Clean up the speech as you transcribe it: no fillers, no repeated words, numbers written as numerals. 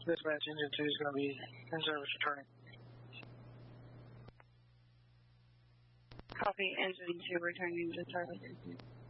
Dispatch engine 2 is going to be in service returning. Copy, engine 2 returning to service.